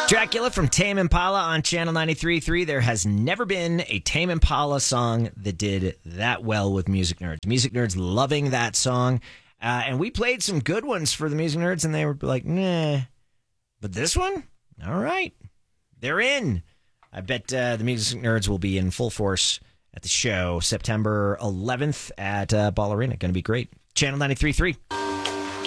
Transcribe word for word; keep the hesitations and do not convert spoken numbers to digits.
Dracula from Tame Impala on Channel ninety-three point three. There has never been a Tame Impala song that did that well with Music Nerds. Music Nerds loving that song. Uh, and we played some good ones for the Music Nerds, and they were like, nah. But this one? All right. They're in. I bet uh, the Music Nerds will be in full force at the show September eleventh at uh, Ball Arena. Going to be great. Channel ninety-three point three.